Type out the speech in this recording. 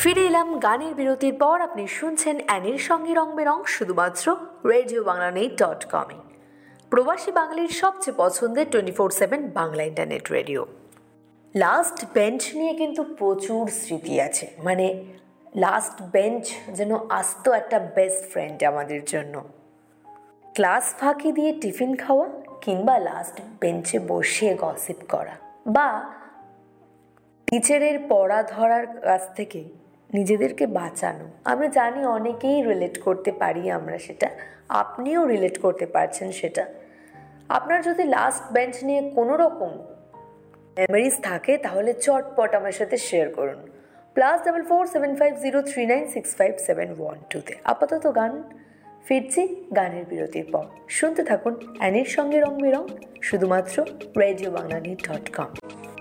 ফিরে এলাম গানের বিরতির পর। আপনি শুনছেন অ্যানির সঙ্গে রং বেরং শুধুমাত্র রেডিও বাংলা net.com-এ, প্রবাসী বাঙালির সবচেয়ে পছন্দের 24/7 Bangla internet radio. Last bench নিয়ে কিন্তু প্রচুর স্মৃতি আছে। মানে লাস্ট বেঞ্চ যেন আসতো একটা বেস্ট ফ্রেন্ড আমাদের জন্য। ক্লাস ফাঁকি দিয়ে টিফিন খাওয়া, কিংবা লাস্ট বেঞ্চে বসে গসিপ করা, বা টিচারের পড়া ধরার কাছ থেকে নিজেদেরকে বাঁচানো। আমি জানি অনেকেই রিলেট করতে পারি আমরা সেটা, আপনিও রিলেট করতে পারছেন সেটা। আপনার যদি লাস্ট বেঞ্চ নিয়ে কোনো রকম মেমোরিজ থাকে তাহলে চটপট আমার সাথে শেয়ার করুন। +447503965712-তে। আপাতত গান, ফিরছি গানের বিরতির পর। শুনতে থাকুন অ্যানির সঙ্গে রং বেরং শুধুমাত্র রেডিও বাংলা net.com।